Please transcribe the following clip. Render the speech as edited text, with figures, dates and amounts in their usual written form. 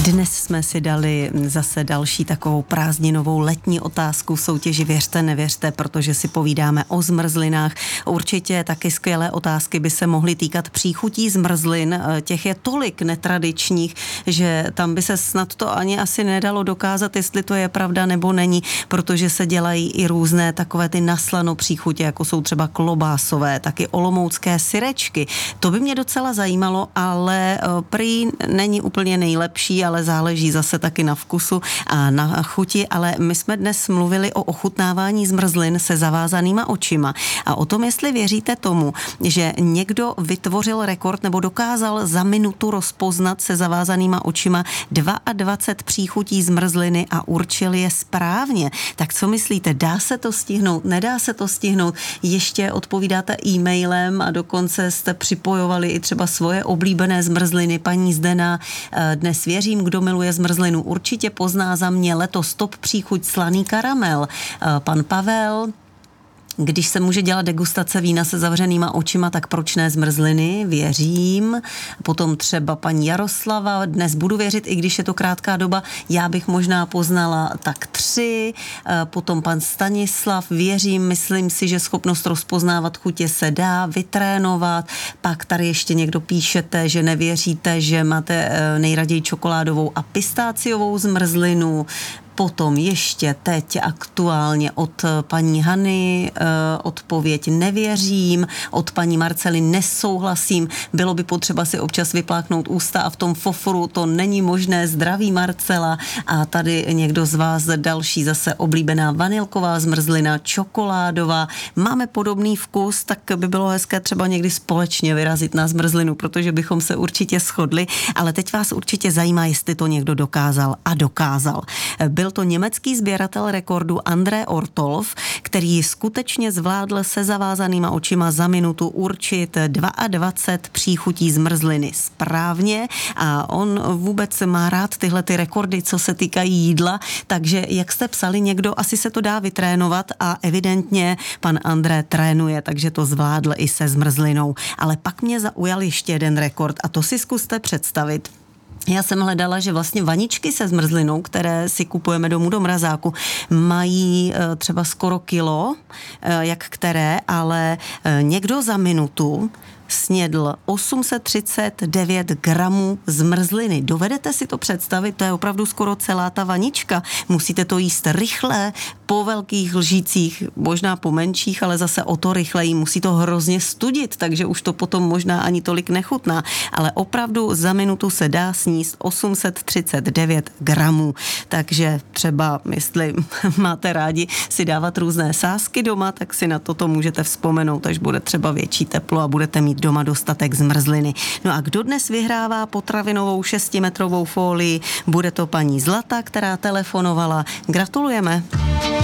Dnes jsme si dali zase další takovou prázdninovou letní otázku v soutěži Věřte, nevěřte, protože si povídáme o zmrzlinách. Určitě taky skvělé otázky by se mohly týkat příchutí zmrzlin. Těch je tolik netradičních, že tam by se snad to ani asi nedalo dokázat, jestli to je pravda nebo není, protože se dělají i různé takové ty naslano příchutě, jako jsou třeba klobásové, taky olomoucké syrečky. To by mě docela zajímalo, ale prý není úplně nejlepší, ale záleží zase taky na vkusu a na chuti, ale my jsme dnes mluvili o ochutnávání zmrzlin se zavázanýma očima a o tom, jestli věříte tomu, že někdo vytvořil rekord nebo dokázal za minutu rozpoznat se zavázanýma očima 22 příchutí zmrzliny a určil je správně. Tak co myslíte, dá se to stihnout, nedá se to stihnout? Ještě odpovídáte e-mailem a dokonce jste připojovali i třeba svoje oblíbené zmrzliny. Paní Zdena, dnes věřím, kdo miluje zmrzlinu, určitě pozná za mě letos top příchuť slaný karamel. Pan Pavel, když se může dělat degustace vína se zavřenýma očima, tak proč ne zmrzliny? Věřím. Potom třeba paní Jaroslava, dnes budu věřit, i když je to krátká doba, já bych možná poznala tak 3. Potom pan Stanislav, věřím, myslím si, že schopnost rozpoznávat chutě se dá vytrénovat. Pak tady ještě někdo píšete, že nevěříte, že máte nejraději čokoládovou a pistáciovou zmrzlinu. Potom ještě teď aktuálně od paní Hany odpověď nevěřím, od paní Marcely nesouhlasím, bylo by potřeba si občas vypláchnout ústa a v tom fofru to není možné, zdraví Marcela. A tady někdo z vás další zase oblíbená vanilková zmrzlina, čokoládová. Máme podobný vkus, tak by bylo hezké třeba někdy společně vyrazit na zmrzlinu, protože bychom se určitě shodli, ale teď vás určitě zajímá, jestli to někdo dokázal a dokázal. Byl to německý sběratel rekordu André Ortolf, který skutečně zvládl se zavázanýma očima za minutu určit 22 příchutí zmrzliny správně a on vůbec má rád tyhle ty rekordy, co se týkají jídla, takže jak jste psali, někdo asi se to dá vytrénovat a evidentně pan André trénuje, takže to zvládl i se zmrzlinou. Ale pak mě zaujal ještě jeden rekord a to si zkuste představit. Já jsem hledala, že vlastně vaničky se zmrzlinou, které si kupujeme domů do mrazáku, mají třeba skoro kilo, jak které, ale někdo za minutu snědl 839 gramů zmrzliny. Dovedete si to představit? To je opravdu skoro celá ta vanička. Musíte to jíst rychle, po velkých lžících, možná po menších, ale zase o to rychleji. Musí to hrozně studit, takže už to potom možná ani tolik nechutná. Ale opravdu za minutu se dá sníst 839 gramů. Takže třeba, jestli máte rádi si dávat různé sázky doma, tak si na toto můžete vzpomenout, až bude třeba větší teplo a budete mít doma dostatek zmrzliny. No a kdo dnes vyhrává potravinovou 6metrovou fólii? Bude to paní Zlata, která telefonovala. Gratulujeme.